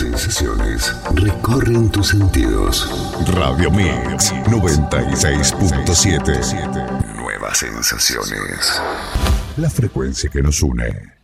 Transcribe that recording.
sensaciones recorren tus sentidos. Radio Mix 96.7. Nuevas sensaciones. La frecuencia que nos une.